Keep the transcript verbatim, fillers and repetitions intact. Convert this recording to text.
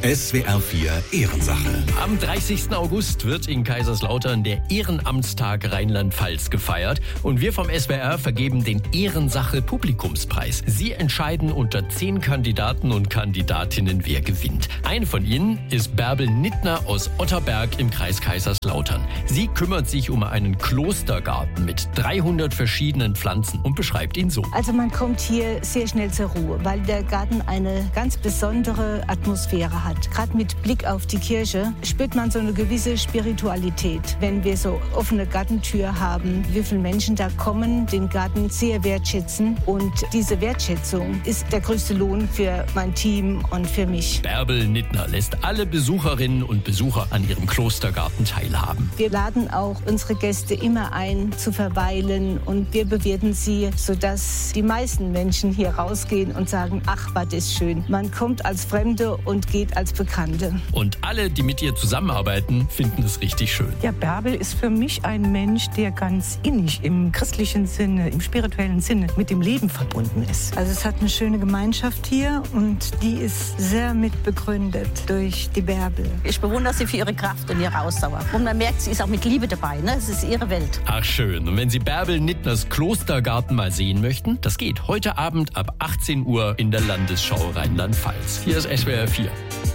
S W R vier Ehrensache. Am dreißigsten August wird in Kaiserslautern der Ehrenamtstag Rheinland-Pfalz gefeiert und wir vom S W R vergeben den Ehrensache Publikumspreis. Sie entscheiden unter zehn Kandidaten und Kandidatinnen, wer gewinnt. Eine von ihnen ist Bärbel Nittner aus Otterberg im Kreis Kaiserslautern. Sie kümmert sich um einen Klostergarten mit dreihundert verschiedenen Pflanzen und beschreibt ihn so. Also man kommt hier sehr schnell zur Ruhe, weil der Garten eine ganz besondere Atmosphäre hat. Gerade mit Blick auf die Kirche spürt man so eine gewisse Spiritualität, wenn wir so offene Gartentür haben, wie viele Menschen da kommen, den Garten sehr wertschätzen. Und diese Wertschätzung ist der größte Lohn für mein Team und für mich. Bärbel Nittner lässt alle Besucherinnen und Besucher an ihrem Klostergarten teilhaben. Wir laden auch unsere Gäste immer ein, zu verweilen, und wir bewirten sie, sodass die meisten Menschen hier rausgehen und sagen, ach, war das schön. Man kommt als Fremde und geht als Bekannte. Und alle, die mit ihr zusammenarbeiten, finden es richtig schön. Ja, Bärbel ist für mich ein Mensch, der ganz innig im christlichen Sinne, im spirituellen Sinne mit dem Leben verbunden ist. Also es hat eine schöne Gemeinschaft hier und die ist sehr mitbegründet durch die Bärbel. Ich bewundere sie für ihre Kraft und ihre Ausdauer. Und man merkt, sie ist auch mit Liebe dabei. Ne? Es ist ihre Welt. Ach schön. Und wenn Sie Bärbel Nittners Klostergarten mal sehen möchten, das geht heute Abend ab achtzehn Uhr in der Landesschau Rheinland-Pfalz. Hier ist S W R vier.